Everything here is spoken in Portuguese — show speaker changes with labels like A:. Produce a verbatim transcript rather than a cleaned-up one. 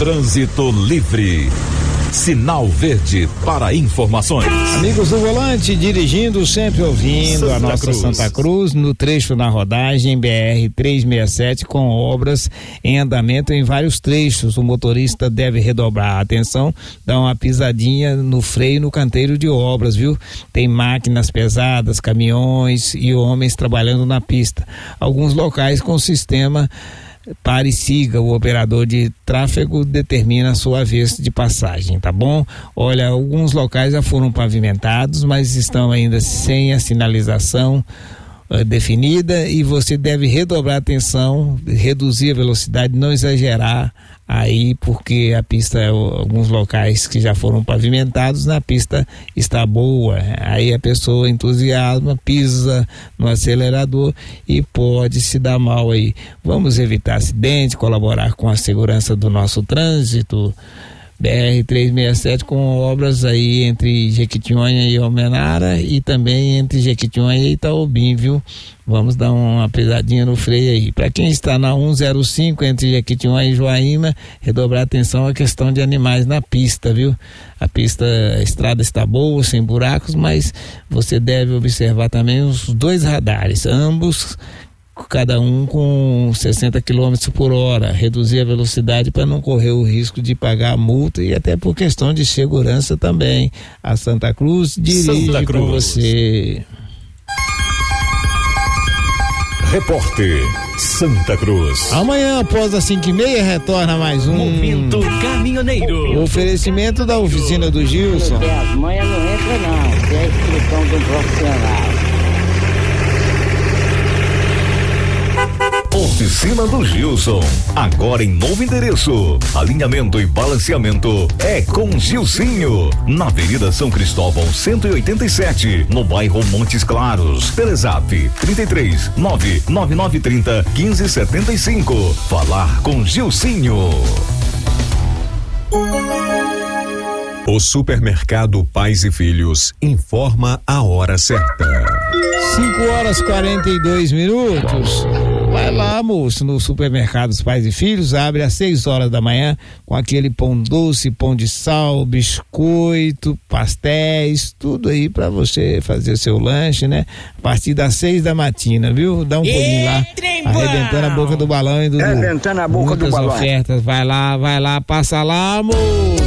A: Trânsito livre. Sinal verde para informações.
B: Amigos do volante, dirigindo, sempre ouvindo Santa a nossa Cruz. Santa Cruz, no trecho na rodagem B R trezentos e sessenta e sete, com obras em andamento em vários trechos. O motorista deve redobrar a atenção, dar uma pisadinha no freio no canteiro de obras, viu? Tem máquinas pesadas, caminhões e homens trabalhando na pista. Alguns locais com sistema pare e siga, o operador de tráfego determina a sua vez de passagem, tá bom? Olha, alguns locais já foram pavimentados, mas estão ainda sem a sinalização uh, definida, e você deve redobrar a atenção, reduzir a velocidade, não exagerar aí, porque a pista, alguns locais que já foram pavimentados, na pista está boa, aí a pessoa entusiasma, pisa no acelerador e pode se dar mal aí. Vamos evitar acidente, colaborar com a segurança do nosso trânsito. B R trezentos e sessenta e sete com obras aí entre Jequitinhonha e Almenara, e também entre Jequitinhonha e Itaobim, viu? Vamos dar uma pesadinha no freio aí. Para quem está na cento e cinco entre Jequitinhonha e Joaíma, redobrar atenção à questão de animais na pista, viu? A pista, a estrada está boa, sem buracos, mas você deve observar também os dois radares, ambos cada um com sessenta quilômetros por hora, reduzir a velocidade para não correr o risco de pagar a multa, e até por questão de segurança também. A Santa Cruz dirige Santa Cruz. Com você.
A: Repórter Santa Cruz.
B: Amanhã, após as cinco e meia, retorna mais um
C: Momento Caminhoneiro.
B: O oferecimento da oficina do Gilson.
D: Amanhã não entra não, tem a inscrição do profissional.
A: Oficina do Gilson, agora em novo endereço. Alinhamento e balanceamento é com Gilcinho, na Avenida São Cristóvão cento e oitenta e sete, no bairro Montes Claros. Telezap trinta e três, nove nove nove trinta, quinze setenta e cinco. Falar com Gilcinho.
E: O supermercado Pais e Filhos informa a hora certa.
B: cinco horas e quarenta e dois minutos. Vai lá, moço, no supermercado dos Pais e Filhos, abre às seis horas da manhã com aquele pão doce, pão de sal, biscoito, pastéis, tudo aí pra você fazer seu lanche, né? A partir das seis da matina, viu? Dá um pulinho lá, arrebentando a boca do balão e do
D: arrebentando a boca do balão.
B: Muitas ofertas, vai lá, vai lá, passa lá, moço.